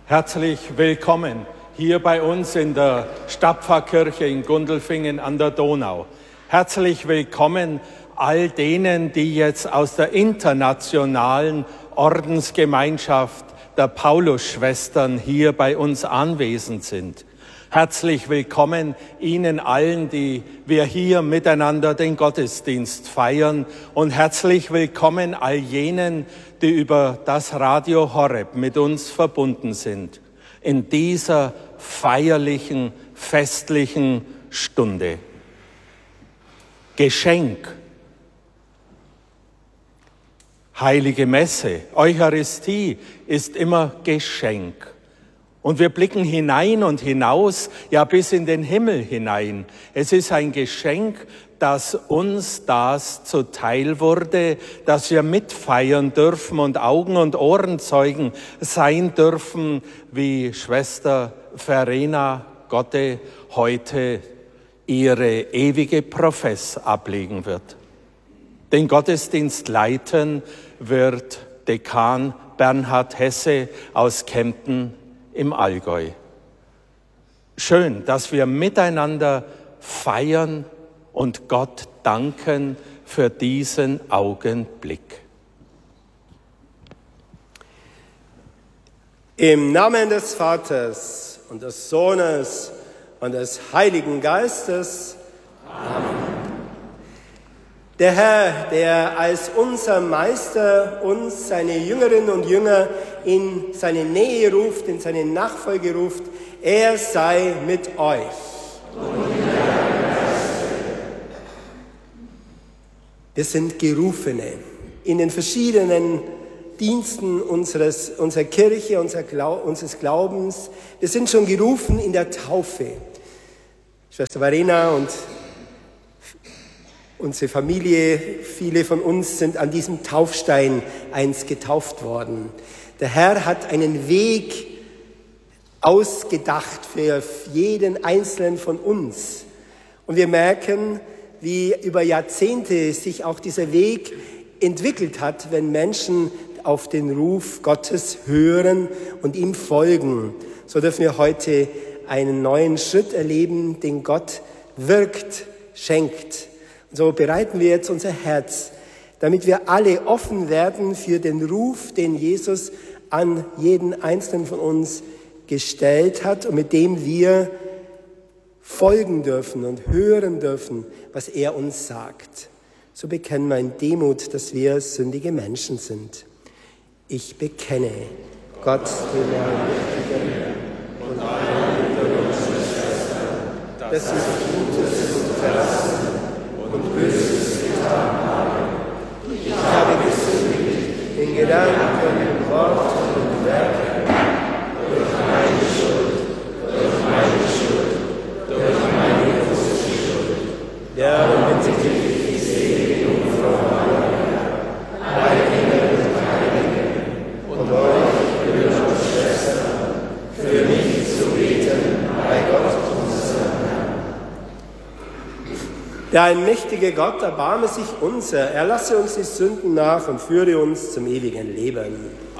Herzlich willkommen hier bei uns in der Stadtpfarrkirche in Gundelfingen an der Donau. Herzlich willkommen all denen, die jetzt aus der internationalen Ordensgemeinschaft der Paulusschwestern hier bei uns anwesend sind. Herzlich willkommen Ihnen allen, die wir hier miteinander den Gottesdienst feiern, und herzlich willkommen all jenen, die über das Radio Horeb mit uns verbunden sind in dieser feierlichen, festlichen Stunde. Geschenk, Heilige Messe, Eucharistie ist immer Geschenk. Und wir blicken hinein und hinaus, ja bis in den Himmel hinein. Es ist ein Geschenk, dass uns das zuteil wurde, dass wir mitfeiern dürfen und Augen- und Ohrenzeugen sein dürfen, wie Schwester Verena Gotte heute ihre ewige Profess ablegen wird. Den Gottesdienst leiten wird Dekan Bernhard Hesse aus Kempten im Allgäu. Schön, dass wir miteinander feiern und Gott danken für diesen Augenblick. Im Namen des Vaters und des Sohnes und des Heiligen Geistes. Amen. Der Herr, der als unser Meister uns, seine Jüngerinnen und Jünger, in seine Nähe ruft, in seine Nachfolge ruft, er sei mit euch. Wir sind Gerufene in den verschiedenen Diensten unserer Kirche, unseres Glaubens. Wir sind schon gerufen in der Taufe. Schwester Verena und unsere Familie, viele von uns sind an diesem Taufstein einst getauft worden. Der Herr hat einen Weg ausgedacht für jeden Einzelnen von uns. Und wir merken, wie über Jahrzehnte sich auch dieser Weg entwickelt hat, wenn Menschen auf den Ruf Gottes hören und ihm folgen. So dürfen wir heute einen neuen Schritt erleben, den Gott wirkt, schenkt. So bereiten wir jetzt unser Herz, damit wir alle offen werden für den Ruf, den Jesus an jeden Einzelnen von uns gestellt hat und mit dem wir folgen dürfen und hören dürfen, was er uns sagt. So bekennen wir in Demut, dass wir sündige Menschen sind. Ich bekenne Gott, den Herrn, und alle unsere Schwestern, dass sie Gutes verlassen und Böses getan habe. Ich habe gesündigt in Gedanken, Worten und Werken, durch meine Schuld, durch meine große Schuld. Ja, und bitte dich, die selige Jungfrau Maria, alle Engel und Heiligen und euch, Brüder und Schwestern, für mich zu beten bei Gott, unserem Herrn. Der allmächtige Gott erbarme sich unser, er lasse uns die Sünden nach und führe uns zum ewigen Leben.